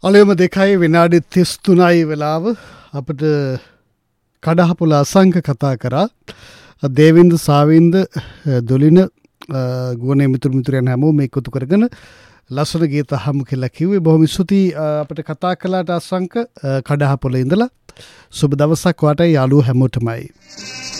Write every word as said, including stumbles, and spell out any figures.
අලුයම දෙකයි විනාඩි තිස් තුනයි වෙලාව අපට කඩහපොළ අසංක කතා කරා. දේවින්ද සාවින්ද දුලින ගුවනේ මිතුරු මිතුරයන් හැමෝම එකතු කරගෙන ලස්සන ගීත අහමු කියලා කිව්වේ. බොහොම ස්තුතියි අපිට කතා කළාට අසංක කඩහපොළ ඉඳලා. සුබ දවසක් වාටයි යාළුවෝ හැමෝටමයි.